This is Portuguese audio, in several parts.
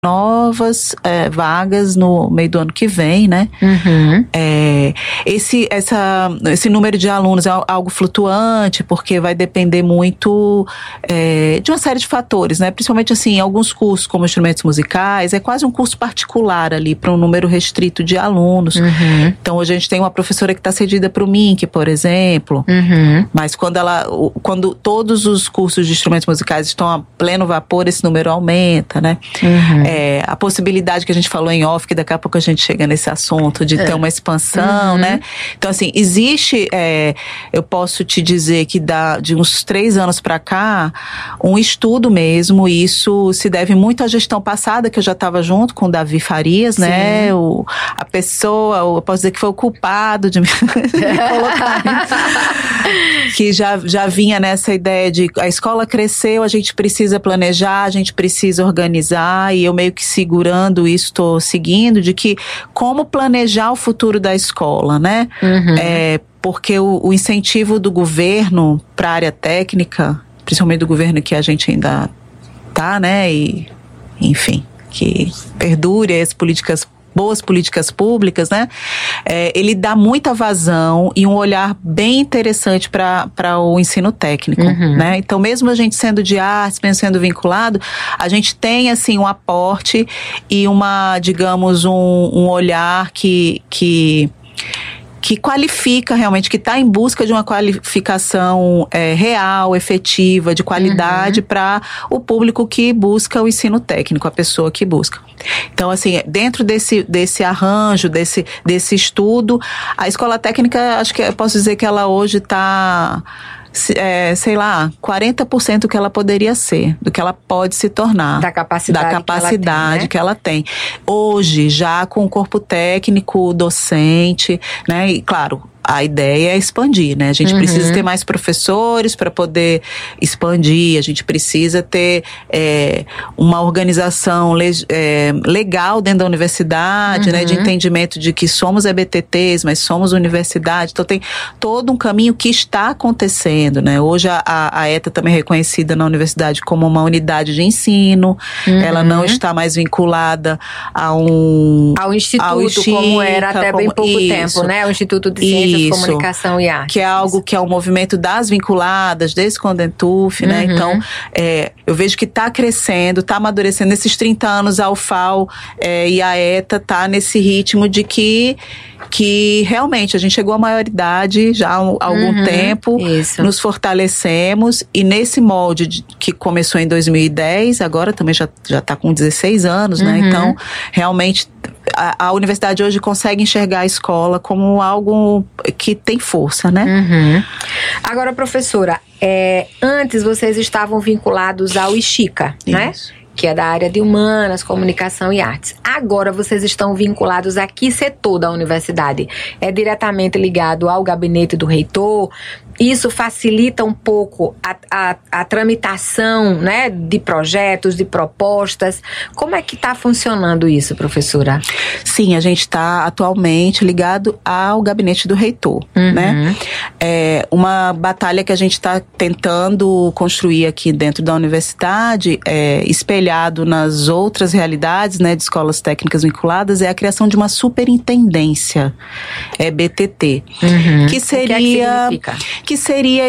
novas vagas no meio do ano que vem, né? Esse número de alunos é algo flutuante, porque vai depender muito de uma série de fatores, né? Principalmente assim, alguns cursos como instrumentos musicais, é quase um curso particular ali, para um número restrito de alunos. Então, hoje a gente tem uma professora que está cedida para o MINC, por exemplo, mas quando todos os cursos de instrumentos musicais estão a pleno vapor, esse número aumenta, né? A possibilidade que a gente falou em off, que daqui a pouco a gente chega nesse assunto, de ter uma expansão, né? Então, assim, existe, eu posso te dizer que de uns 3 anos para cá, um estudo mesmo, e isso se deve muito à gestão passada, que eu já estava junto com o Davi Farias, né? A pessoa, eu posso dizer que foi o culpado de me colocar, que já vinha nessa ideia de a escola cresceu, a gente precisa planejar, a gente precisa organizar, e eu meio que segurando isso, estou seguindo, de que como planejar o futuro da escola, né? Porque o incentivo do governo para a área técnica, principalmente do governo que a gente ainda tá, né? E, enfim, que perdure as boas políticas públicas, né? Ele dá muita vazão e um olhar bem interessante para o ensino técnico, né? Então, mesmo a gente sendo de artes, mesmo sendo vinculado, a gente tem, assim, um aporte e digamos, um olhar que qualifica realmente, que está em busca de uma qualificação real, efetiva, de qualidade para o público que busca o ensino técnico, a pessoa que busca. Então, assim, dentro desse arranjo, desse estudo, a escola técnica, acho que eu posso dizer que ela hoje está... sei lá, 40% do que ela poderia ser, do que ela pode se tornar. Da capacidade que ela tem. Hoje, já com o corpo técnico, docente, né? E, claro, a ideia é expandir, né? A gente precisa ter mais professores para poder expandir, a gente precisa ter uma organização legal dentro da universidade, né? De entendimento de que somos EBTTs, mas somos universidade. Então, tem todo um caminho que está acontecendo, né? Hoje, a ETA também é reconhecida na universidade como uma unidade de ensino, ela não está mais vinculada ao instituto, como era até bem pouco tempo, né? O Instituto de Ciências, Comunicação e Arte. Que é algo que é um movimento das vinculadas, desde o Condentuf, né? Então, eu vejo que está crescendo, está amadurecendo. Nesses 30 anos, a UFAL e a ETA está nesse ritmo de que realmente a gente chegou à maioridade já há algum tempo, nos fortalecemos, e nesse molde que começou em 2010, agora também já está com 16 anos, né? Então, realmente, a universidade hoje consegue enxergar a escola como algo que tem força, né? Agora, professora, antes vocês estavam vinculados ao IXICA, né? Que é da área de Humanas, Comunicação e Artes. Agora vocês estão vinculados a que setor da universidade? É diretamente ligado ao gabinete do reitor? Isso facilita um pouco a tramitação, né, de projetos, de propostas. Como é que está funcionando isso, professora? Sim, a gente está atualmente ligado ao gabinete do reitor, né? É uma batalha que a gente está tentando construir aqui dentro da universidade, espelhado nas outras realidades, né, de escolas técnicas vinculadas, é a criação de uma superintendência, BTT, que seria... que seria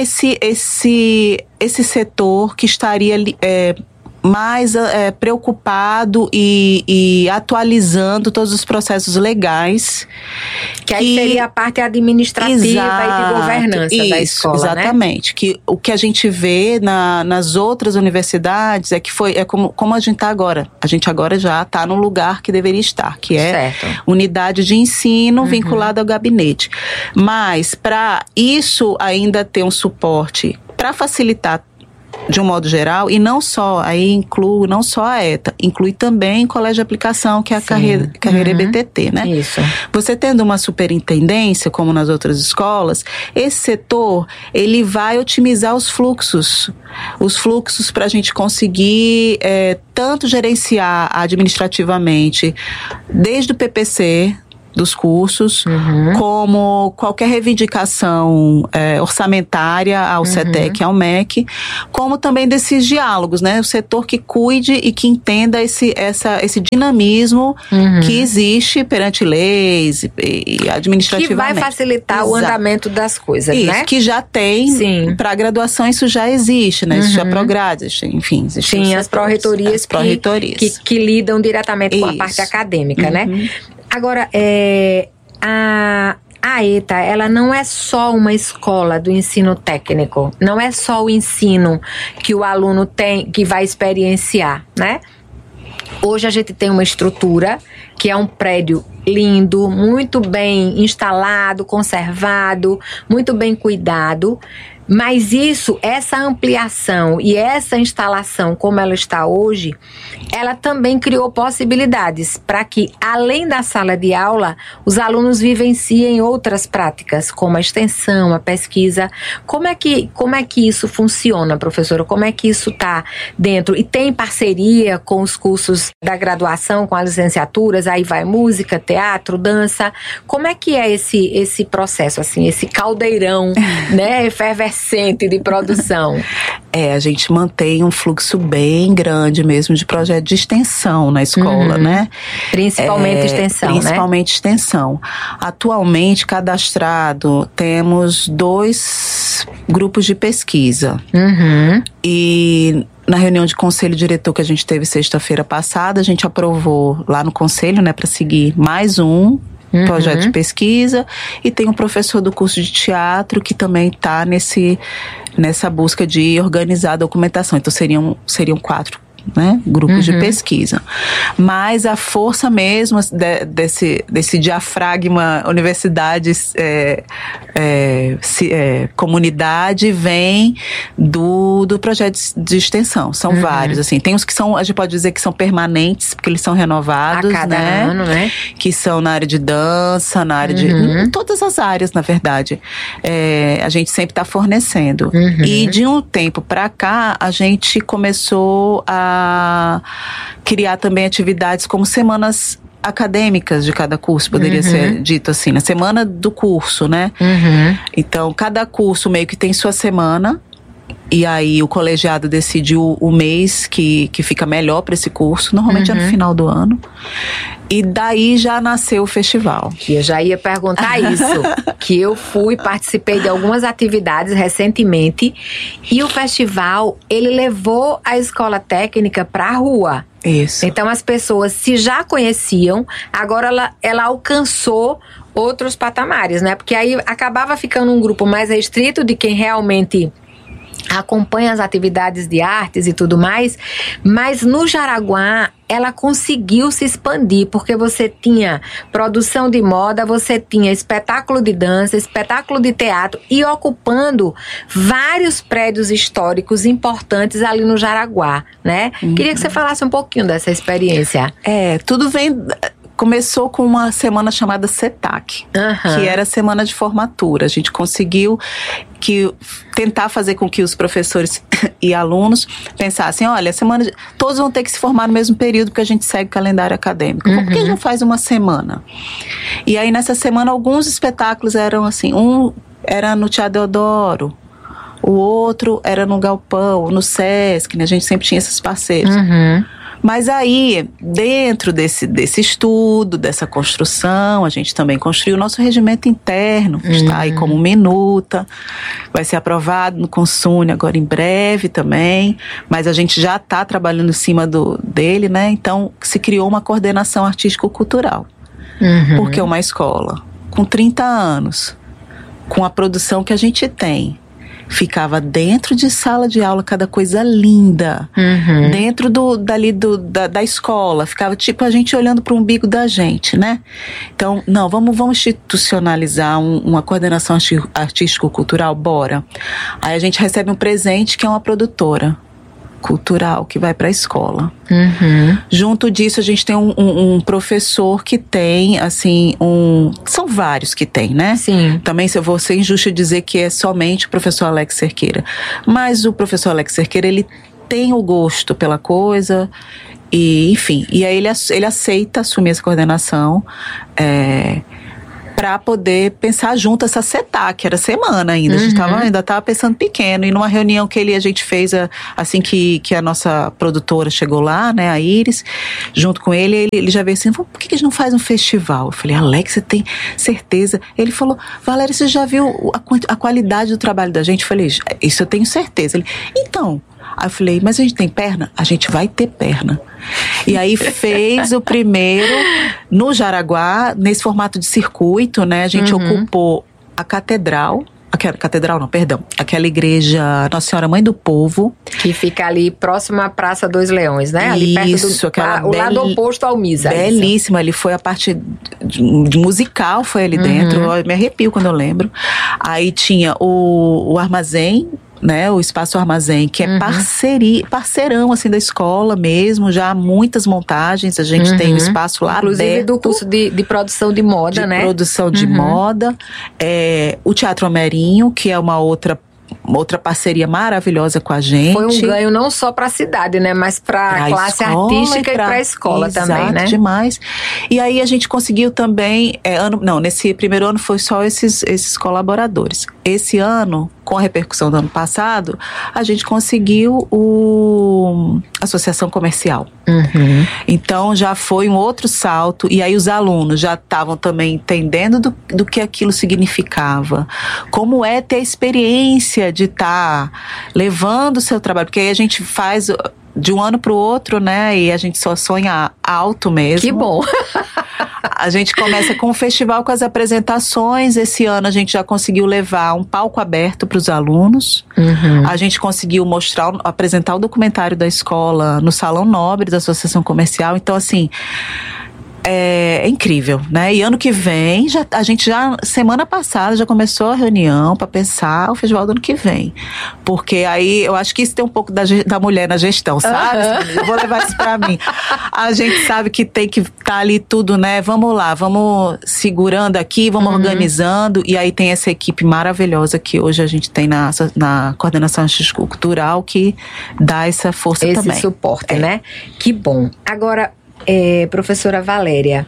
esse setor que estaria mais preocupado e atualizando todos os processos legais. Que aí seria a parte administrativa e de governança da escola, exatamente. Né? Que o que a gente vê nas outras universidades é que como a gente está agora. A gente agora já está no lugar que deveria estar, que é unidade de ensino vinculada ao gabinete. Mas para isso ainda ter um suporte para facilitar de um modo geral, e não só, aí inclui não só a ETA, inclui também o colégio de aplicação, que é a carreira EBTT, né? Isso. Você tendo uma superintendência, como nas outras escolas, esse setor, ele vai otimizar os fluxos para a gente conseguir tanto gerenciar administrativamente, desde o PPC, dos cursos, como qualquer reivindicação orçamentária ao CETEC e ao MEC, como também desses diálogos, né? O setor que cuide e que entenda esse dinamismo que existe perante leis e administrativamente. Que vai facilitar o andamento das coisas, isso, né? Que já tem, para graduação isso já existe, né? Existe a Prograde, enfim. Sim, as pró-reitorias que lidam diretamente com a parte acadêmica, né? Agora, a ETA, ela não é só uma escola do ensino técnico, não é só o ensino que o aluno tem, que vai experienciar, né? Hoje a gente tem uma estrutura que é um prédio lindo, muito bem instalado, conservado, muito bem cuidado. Mas essa ampliação e essa instalação como ela está hoje, ela também criou possibilidades para que, além da sala de aula, os alunos vivenciem outras práticas, como a extensão, a pesquisa. Como é que isso funciona, professora? Como é que isso está dentro? E tem parceria com os cursos da graduação, com as licenciaturas? Aí vai música, teatro, dança. Como é que é esse processo, assim, esse caldeirão, né, efervescente de produção? A gente mantém um fluxo bem grande mesmo de projeto de extensão na escola, né? Principalmente extensão, principalmente extensão. Atualmente, cadastrado, temos 2 grupos de pesquisa. E na reunião de conselho diretor que a gente teve sexta-feira passada, a gente aprovou lá no conselho, né, para seguir mais um projeto de pesquisa, e tem um professor do curso de teatro que também está nessa busca de organizar a documentação. Então seriam 4, né, grupos de pesquisa. Mas a força mesmo desse diafragma universidades, comunidade, vem do projeto de extensão. São vários, assim. Tem uns que são, a gente pode dizer que são permanentes, porque eles são renovados, a cada ano, né? Que são na área de dança, na área de... Em todas as áreas, na verdade. A gente sempre está fornecendo. E de um tempo para cá, a gente começou a criar também atividades como semanas acadêmicas de cada curso, poderia ser dito assim, na semana do curso, né? Então, cada curso meio que tem sua semana, e aí o colegiado decide o mês que fica melhor para esse curso, normalmente é no final do ano. E daí já nasceu o festival. Eu já ia perguntar isso, que eu participei de algumas atividades recentemente, e o festival, ele levou a escola técnica para a rua. Isso. Então as pessoas se já conheciam, agora ela alcançou outros patamares, né? Porque aí acabava ficando um grupo mais restrito de quem realmente acompanha as atividades de artes e tudo mais, mas no Jaraguá ela conseguiu se expandir, porque você tinha produção de moda, você tinha espetáculo de dança, espetáculo de teatro, e ocupando vários prédios históricos importantes ali no Jaraguá, né? Queria que você falasse um pouquinho dessa experiência. Tudo começou com uma semana chamada CETAC, que era a semana de formatura. A gente conseguiu tentar fazer com que os professores e alunos pensassem, olha, todos vão ter que se formar no mesmo período, porque a gente segue o calendário acadêmico. Por que a gente não faz uma semana? E aí, nessa semana, alguns espetáculos eram assim, um era no Teatro Deodoro, o outro era no Galpão, no Sesc, né? A gente sempre tinha esses parceiros. Mas aí, dentro desse estudo, dessa construção, a gente também construiu o nosso regimento interno, que está aí como minuta, vai ser aprovado no Consune agora em breve também, mas a gente já está trabalhando em cima dele, né? Então, se criou uma coordenação artístico-cultural, porque uma escola com 30 anos, com a produção que a gente tem, ficava dentro de sala de aula, cada coisa linda. Dentro da escola. Ficava tipo a gente olhando para o umbigo da gente, né? Então, não, vamos institucionalizar uma coordenação artístico-cultural, bora. Aí a gente recebe um presente que é uma produtora cultural que vai para a escola. Junto disso, a gente tem um professor que tem, assim, são vários que tem, né? Sim. Também, se eu vou ser injusta dizer que é somente o professor Alex Cerqueira. Mas o professor Alex Cerqueira, ele tem o gosto pela coisa, enfim, e aí ele aceita assumir essa coordenação, para poder pensar junto essa CETA, que era semana ainda. A gente ainda estava pensando pequeno. E numa reunião que a gente fez assim que a nossa produtora chegou lá, né, a Iris, junto com ele já veio assim, por que a gente não faz um festival? Eu falei, Alex, você tem certeza? Ele falou, Valéria, você já viu a qualidade do trabalho da gente? Eu falei, isso eu tenho certeza. Ele, então... Aí eu falei, mas a gente tem perna? A gente vai ter perna. E aí fez o primeiro no Jaraguá, nesse formato de circuito, né? A gente ocupou a catedral, aquela igreja Nossa Senhora Mãe do Povo. Que fica ali próximo à Praça Dois Leões, né? Ali isso, perto o lado oposto ao Misa. Belíssima, ali foi a parte de musical, foi ali dentro. Eu me arrepio quando eu lembro. Aí tinha o armazém, né, o Espaço Armazém, que é parceirão, assim, da escola mesmo, já há muitas montagens, a gente tem um espaço lá inclusive aberto. Do curso de produção de moda, né? De produção de moda. O Teatro Homerinho, que é uma outra parceria maravilhosa com a gente. Foi um ganho não só para a cidade, né, mas para a classe artística e para a escola também, né? Demais. E aí a gente conseguiu também, nesse primeiro ano foi só esses colaboradores. Esse ano, com a repercussão do ano passado, a gente conseguiu a associação comercial. Então já foi um outro salto, e aí os alunos já estavam também entendendo do que aquilo significava, como é ter a experiência de estar levando o seu trabalho, porque aí a gente faz de um ano para o outro, né, e a gente só sonha alto mesmo. Que bom! A gente começa com o festival, com as apresentações. Esse ano a gente já conseguiu levar um palco aberto para os alunos. A gente conseguiu apresentar o documentário da escola no Salão Nobre da Associação Comercial. Então, assim, é incrível, né? E ano que vem, a gente semana passada, já começou a reunião para pensar o festival do ano que vem. Porque aí, eu acho que isso tem um pouco da mulher na gestão, sabe? Eu vou levar isso para mim. A gente sabe que tem que estar ali tudo, né? Vamos lá, vamos segurando aqui, vamos organizando. E aí tem essa equipe maravilhosa que hoje a gente tem na Coordenação Artístico-Cultural, que dá essa força também. Esse suporte, né? Que bom. Agora, professora Valéria,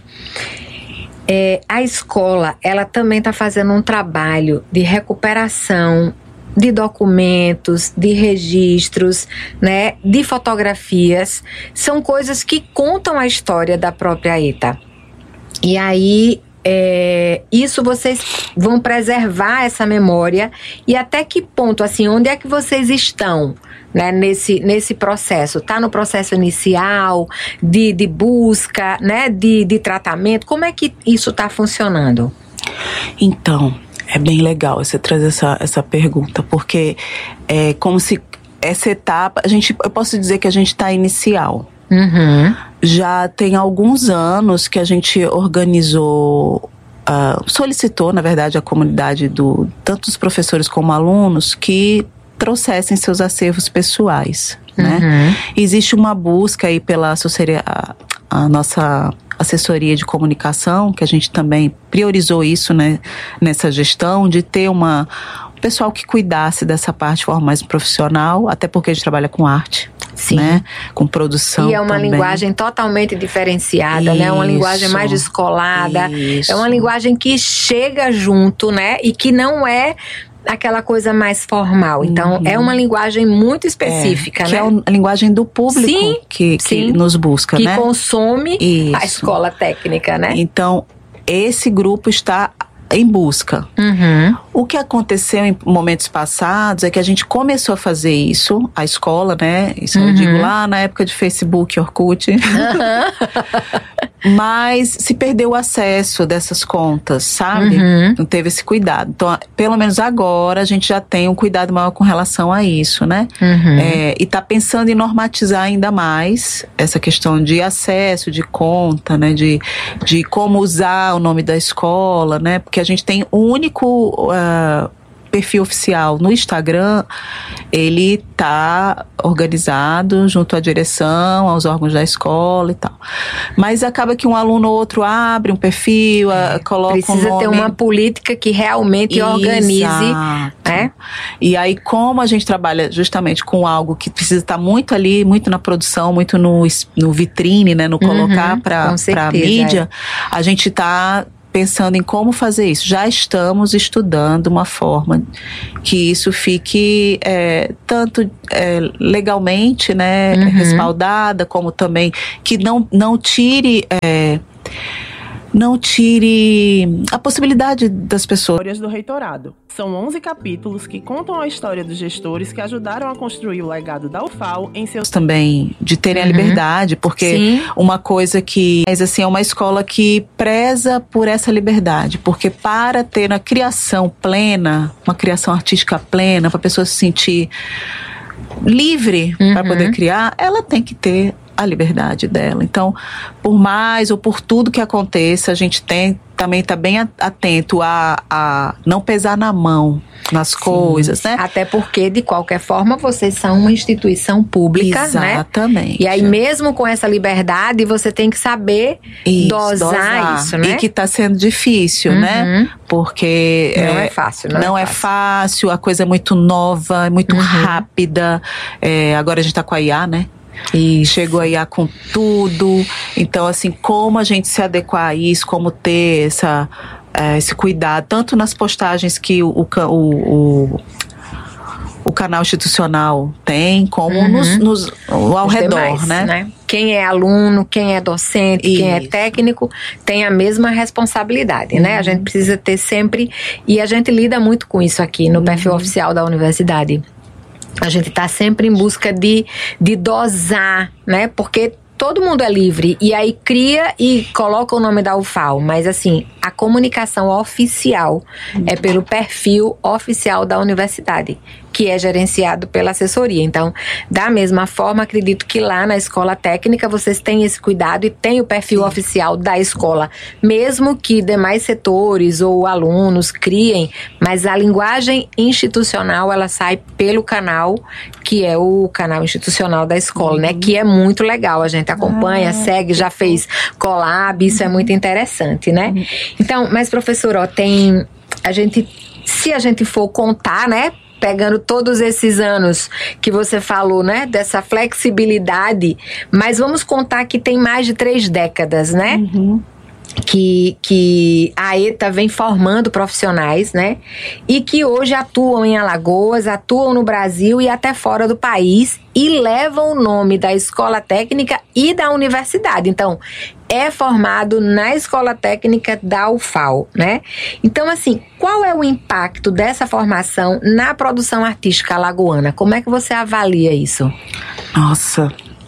a escola, ela também está fazendo um trabalho de recuperação de documentos, de registros, né, de fotografias. São coisas que contam a história da própria ETA. E aí, isso vocês vão preservar essa memória, e até que ponto, assim, onde é que vocês estão, né, nesse processo? Está no processo inicial de busca, né, de tratamento? Como é que isso está funcionando? Então, é bem legal você trazer essa pergunta, porque é como se essa etapa, eu posso dizer que a gente está inicial. Já tem alguns anos que a gente organizou, solicitou, na verdade, a comunidade, tanto dos professores como alunos, que trouxessem seus acervos pessoais, né? Existe uma busca aí pela assessoria, a nossa assessoria de comunicação, que a gente também priorizou isso, né, nessa gestão, de ter um pessoal que cuidasse dessa parte de forma mais profissional, até porque a gente trabalha com arte. Sim. Né? Com produção. E é uma linguagem totalmente diferenciada, né? Uma linguagem mais descolada. É uma linguagem que chega junto, né? E que não é aquela coisa mais formal. Então, é uma linguagem muito específica, né? Que é a linguagem do público que nos busca, que né? Que consome a escola técnica, né? Então, esse grupo está em busca. O que aconteceu em momentos passados é que a gente começou a fazer isso, a escola, né? Isso eu digo lá na época de Facebook, Orkut. Mas se perdeu o acesso dessas contas, sabe? Não teve esse cuidado. Então, pelo menos agora, a gente já tem um cuidado maior com relação a isso, né? E está pensando em normatizar ainda mais essa questão de acesso, de conta, né? De como usar o nome da escola, né? Porque a gente tem um único perfil oficial no Instagram, ele tá organizado junto à direção, aos órgãos da escola e tal. Mas acaba que um aluno ou outro abre um perfil, coloca Precisa um nome. ter uma política que realmente organize, né? E aí, como a gente trabalha justamente com algo que precisa estar muito ali, muito na produção, muito no vitrine, né? No colocar para a mídia, a gente tá pensando em como fazer isso. Já estamos estudando uma forma que isso fique tanto legalmente, né, respaldada, como também que não tire a possibilidade das pessoas. Histórias do Reitorado. São 11 capítulos que contam a história dos gestores que ajudaram a construir o legado da UFAL em seus... Também de terem a liberdade, porque uma coisa que... Mas assim, é uma escola que preza por essa liberdade, porque para ter uma criação plena, uma criação artística plena, para a pessoa se sentir livre para poder criar, ela tem que ter a liberdade dela. Então, por mais ou por tudo que aconteça, a gente também está bem atento a não pesar na mão nas coisas, né? Até porque, de qualquer forma, vocês são uma instituição pública, né? Exatamente. E aí, mesmo com essa liberdade, você tem que saber dosar isso, né? E que está sendo difícil, né? Porque não é fácil, não é fácil, a coisa é muito nova, é muito rápida. Agora a gente está com a IA, né? E chegou a IA com tudo. Então, assim, como a gente se adequar a isso, como ter esse cuidado, tanto nas postagens que o canal institucional tem, como ao redor, demais, né? Quem é aluno, quem é docente, quem é técnico, tem a mesma responsabilidade, né? A gente precisa ter sempre, e a gente lida muito com isso aqui no perfil oficial da universidade. A gente está sempre em busca de dosar, né? Porque todo mundo é livre e aí cria e coloca o nome da UFAL, mas assim, a comunicação oficial é pelo perfil oficial da universidade, que é gerenciado pela assessoria. Então, da mesma forma, acredito que lá na escola técnica vocês têm esse cuidado e tem o perfil oficial da escola, mesmo que demais setores ou alunos criem, mas a linguagem institucional, ela sai pelo canal, que é o canal institucional da escola, né? Que é muito legal, a gente acompanha, segue, já fez collab, isso é muito interessante, né? Então, mas professora, se a gente for contar, né? Pegando todos esses anos que você falou, né? Dessa flexibilidade, mas vamos contar que tem mais de 3 décadas, né? Que a ETA vem formando profissionais, né? E que hoje atuam em Alagoas, atuam no Brasil e até fora do país e levam o nome da escola técnica e da universidade. Então, é formado na escola técnica da UFAL, né? Então, assim, qual é o impacto dessa formação na produção artística alagoana? Como é que você avalia isso? Nossa...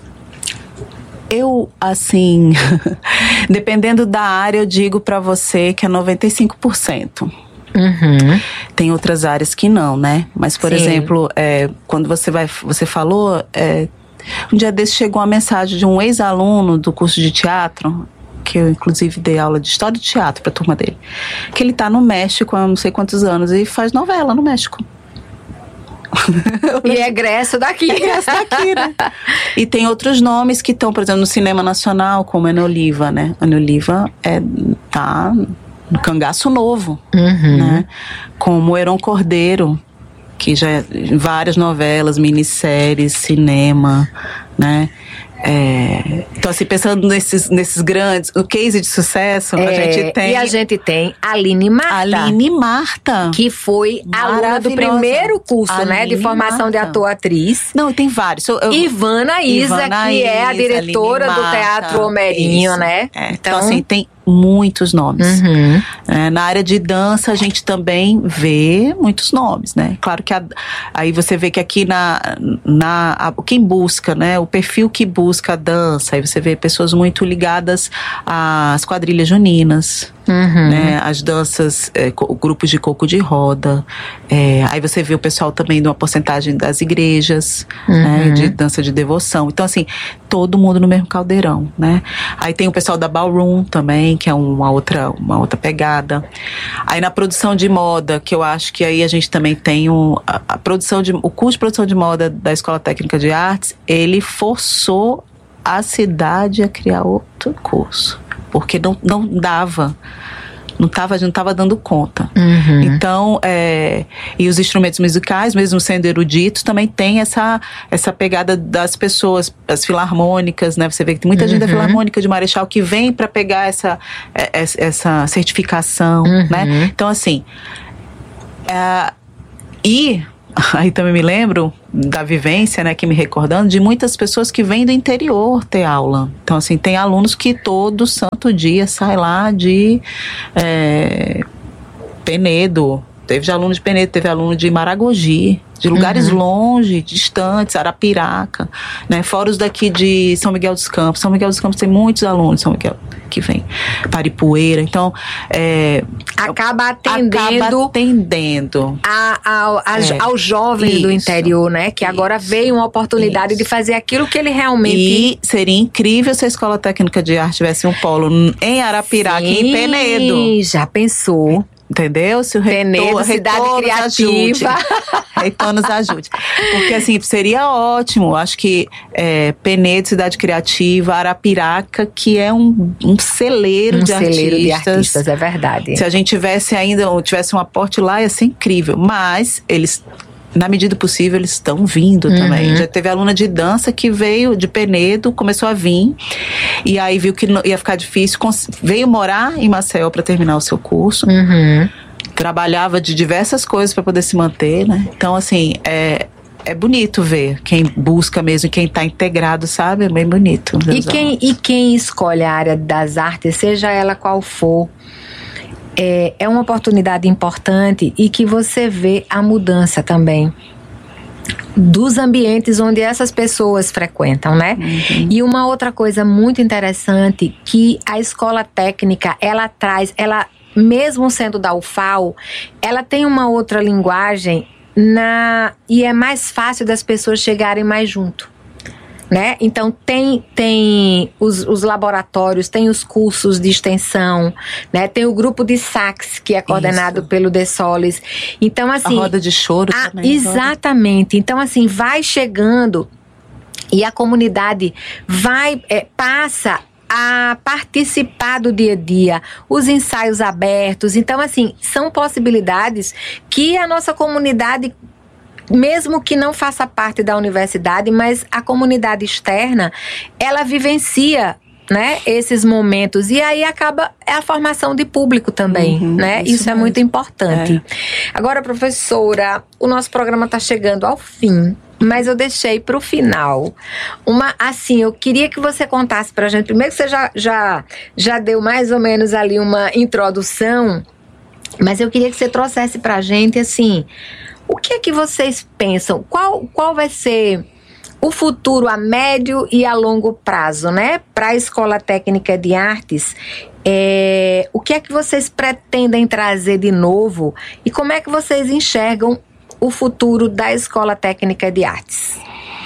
Eu, assim, dependendo da área, eu digo pra você que é 95%. Tem outras áreas que não, né? Mas, por exemplo, quando você falou, um dia desse chegou uma mensagem de um ex-aluno do curso de teatro, que eu inclusive dei aula de história de teatro pra turma dele, que ele tá no México há não sei quantos anos e faz novela no México. E é egresso daqui. Né? E tem outros nomes que estão, por exemplo, no cinema nacional, como Ana Oliva, né? Ana Oliva tá no Cangaço Novo, né? Como Heron Cordeiro, que já várias novelas, minisséries, cinema, né? Então, assim, pensando nesses grandes, o case de sucesso, a gente tem... E a gente tem Aline Marta. Que foi aluna do primeiro curso, Aline, né? De formação de ator-atriz. Não, tem vários. Ivana Isa, que é a diretora do Teatro Homerinho, né? Então, assim, tem muitos nomes. Na área de dança, a gente também vê muitos nomes, né? Claro que aí você vê que aqui quem busca, né? O perfil que busca a dança, aí você vê pessoas muito ligadas às quadrilhas juninas, né? As danças, grupos de coco de roda. Aí você vê o pessoal também de uma porcentagem das igrejas, né? De dança de devoção. Então, assim, todo mundo no mesmo caldeirão, né? Aí tem o pessoal da Ballroom também, que é uma outra pegada. Aí na produção de moda, que eu acho que aí a gente também tem o curso de produção de moda da Escola Técnica de Artes, ele forçou a cidade a criar outro curso, porque não dava. Não estava dando conta. Então, e os instrumentos musicais, mesmo sendo eruditos, também tem essa pegada das pessoas, as filarmônicas, né? Você vê que tem muita gente da Filarmônica de Marechal que vem para pegar essa certificação, né? Então, assim, aí também me lembro da vivência, né, que me recordando, de muitas pessoas que vêm do interior ter aula. Então, assim, tem alunos que todo santo dia sai lá de Penedo. Teve aluno de Penedo, teve aluno de Maragogi, de lugares longe, distantes, Arapiraca, né? Fora os daqui de São Miguel dos Campos. São Miguel dos Campos tem muitos alunos de São Miguel que vem. Paripueira. Então, acaba atendendo ao jovem do interior, né? Que agora veio uma oportunidade de fazer aquilo que ele realmente... E seria incrível se a Escola Técnica de Arte tivesse um polo em Arapiraca e em Penedo. Já pensou? Entendeu? Se o reitor, cidade criativa. Reitor nos ajude. Porque, assim, seria ótimo. Acho que Penedo, cidade criativa, Arapiraca, que é um celeiro de artistas. É verdade. Se a gente tivesse um aporte lá, ia ser incrível. Mas eles, na medida do possível, eles estão vindo também. Já teve aluna de dança que veio de Penedo, começou a vir, e aí viu que ia ficar difícil, veio morar em Maceió para terminar o seu curso, trabalhava de diversas coisas para poder se manter, né? Então, assim, é bonito ver quem busca mesmo, quem está integrado, sabe? É bem bonito. E quem escolhe a área das artes, seja ela qual for, é uma oportunidade importante e que você vê a mudança também dos ambientes onde essas pessoas frequentam, né? E uma outra coisa muito interessante que a escola técnica, ela traz, mesmo sendo da UFAL, ela tem uma outra linguagem e é mais fácil das pessoas chegarem mais junto, né? Então tem os laboratórios, tem os cursos de extensão, né? Tem o grupo de sax que é coordenado pelo De Solis. Então, assim, a roda de choro também. Exatamente. Então, assim, vai chegando e a comunidade passa a participar do dia a dia, os ensaios abertos. Então, assim, são possibilidades que a nossa comunidade, mesmo que não faça parte da universidade, mas a comunidade externa, ela vivencia, né, esses momentos. E aí acaba a formação de público também, né? Isso é muito importante. Agora, professora, o nosso programa está chegando ao fim, mas eu deixei para o final eu queria que você contasse para a gente. Primeiro que você já deu mais ou menos ali uma introdução, mas eu queria que você trouxesse para a gente, assim, o que é que vocês pensam? Qual vai ser o futuro a médio e a longo prazo, né? Para a Escola Técnica de Artes, o que é que vocês pretendem trazer de novo e como é que vocês enxergam o futuro da Escola Técnica de Artes?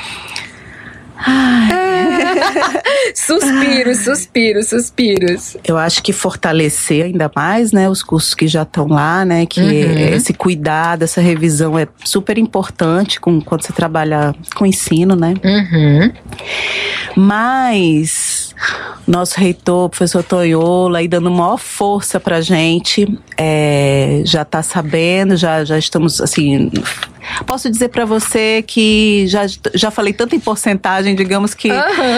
Suspiros. Eu acho que fortalecer ainda mais, né, os cursos que já estão lá, né, que esse cuidado, essa revisão é super importante quando você trabalha com ensino, né? Mas nosso reitor, professor Toyola, aí dando maior força pra gente, já tá sabendo, já estamos, assim, posso dizer pra você que já falei tanto em porcentagem, digamos que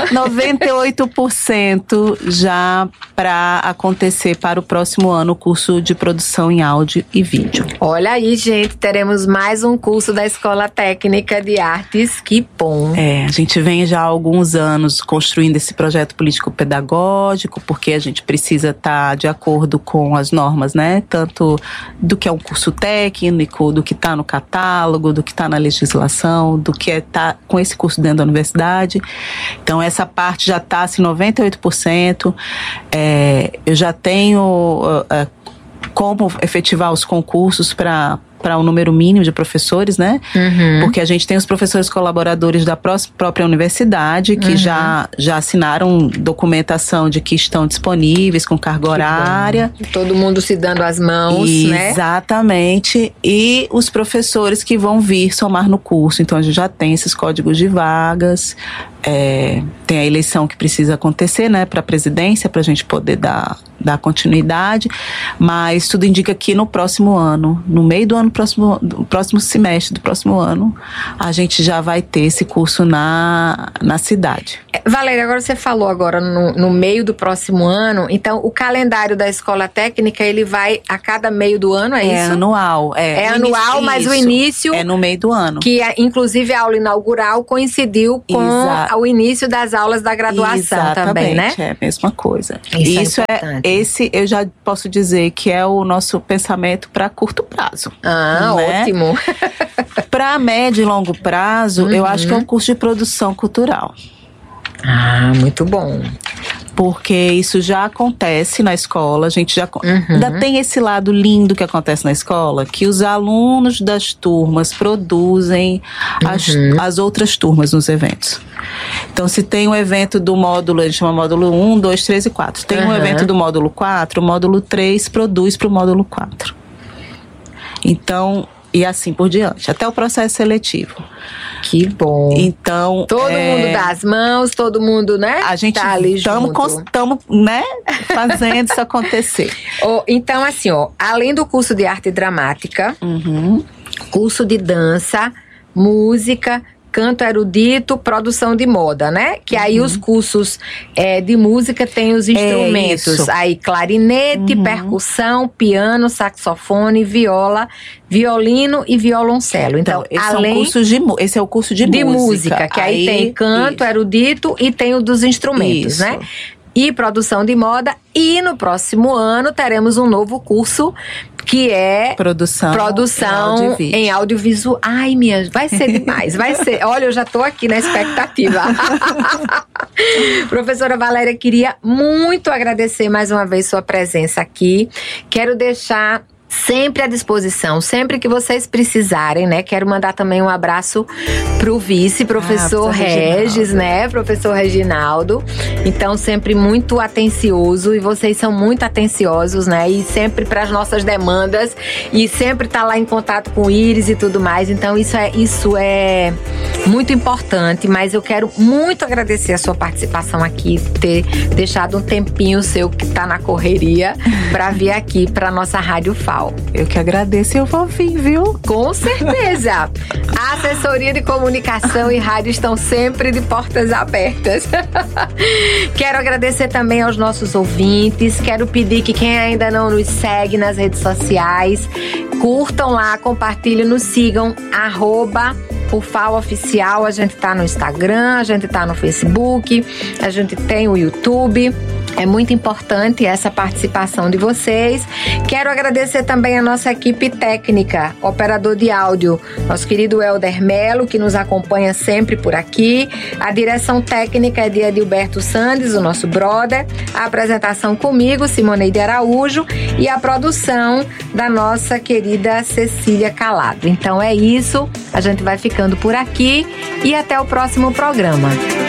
98% já para acontecer para o próximo ano o curso de produção em áudio e vídeo. Olha aí, gente, teremos mais um curso da Escola Técnica de Artes, que bom. A gente vem já há alguns anos construindo esse projeto político-pedagógico, porque a gente precisa estar de acordo com as normas, né? Tanto do que é um curso técnico, do que está no catálogo, do que está na legislação, do que está com esse curso dentro da universidade. Então, essa parte já está assim, 98%. Eu já tenho como efetivar os concursos para um número mínimo de professores, né? Porque a gente tem os professores colaboradores da própria universidade que já assinaram documentação de que estão disponíveis com carga horária. Todo mundo se dando as mãos, né? Exatamente. E os professores que vão vir somar no curso. Então, a gente já tem esses códigos de vagas. Tem a eleição que precisa acontecer, né, para a presidência, para a gente poder dar continuidade, mas tudo indica que no próximo ano, no meio do próximo semestre do próximo ano, a gente já vai ter esse curso na cidade. Valéria, agora você falou agora no meio do próximo ano, então o calendário da escola técnica, ele vai a cada meio do ano, é isso? É anual. É anual, mas o início... É no meio do ano. Que inclusive a aula inaugural coincidiu com o início das aulas da graduação também, né? É a mesma coisa. Isso Esse eu já posso dizer que é o nosso pensamento para curto prazo. Ótimo. Para médio e longo prazo, eu acho que é um curso de produção cultural. Muito bom. Porque isso já acontece na escola, a gente já ainda tem esse lado lindo que acontece na escola, que os alunos das turmas produzem as outras turmas nos eventos. Então, se tem um evento do módulo, a gente chama módulo 1, 2, 3 e 4. Tem um evento do módulo 4, o módulo 3 produz para o módulo 4. Então, e assim por diante, até o processo seletivo. Que bom. Então, todo mundo dá as mãos, todo mundo, né? A gente tá ali estamos, né, fazendo isso acontecer. Então, assim, além do curso de arte dramática, curso de dança, música, canto erudito, produção de moda, né? Que aí os cursos de música tem os instrumentos. Aí clarinete, percussão, piano, saxofone, viola, violino e violoncelo. Então esse é o curso de música. Que aí tem canto erudito e tem o dos instrumentos, né? E produção de moda. E no próximo ano teremos um novo curso que é produção em audiovisual. Ai, vai ser demais, vai ser. Olha, eu já tô aqui na expectativa. Professora Valéria, queria muito agradecer mais uma vez sua presença aqui. Quero deixar sempre à disposição, sempre que vocês precisarem, né? Quero mandar também um abraço pro vice, professor Regis, né? Professor Reginaldo. Então, sempre muito atencioso, e vocês são muito atenciosos, né? E sempre para as nossas demandas, e sempre tá lá em contato com o Iris e tudo mais. Então, isso é muito importante, mas eu quero muito agradecer a sua participação aqui, ter deixado um tempinho seu que tá na correria para vir aqui para nossa Rádio FAO. Eu que agradeço e eu vou vir, viu? Com certeza! A assessoria de comunicação e rádio estão sempre de portas abertas. Quero agradecer também aos nossos ouvintes. Quero pedir que quem ainda não nos segue nas redes sociais, curtam lá, compartilhem, nos sigam, @o FAO Oficial. A gente tá no Instagram, a gente tá no Facebook, a gente tem o YouTube. É muito importante essa participação de vocês. Quero agradecer também a nossa equipe técnica, operador de áudio, nosso querido Helder Melo, que nos acompanha sempre por aqui. A direção técnica é de Edilberto Sandes, o nosso brother. A apresentação comigo, Simoneide Araújo. E a produção da nossa querida Cecília Calado. Então é isso, a gente vai ficando por aqui e até o próximo programa.